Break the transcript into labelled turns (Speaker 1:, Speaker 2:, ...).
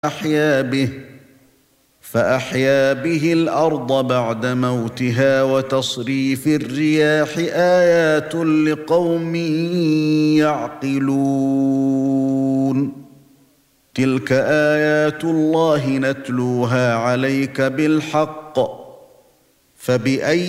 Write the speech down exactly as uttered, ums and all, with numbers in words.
Speaker 1: أحيا به فأحيا به الأرض بعد موتها وتصريف الرياح آيات لقوم يعقلون تلك آيات الله نتلوها عليك بالحق فبأي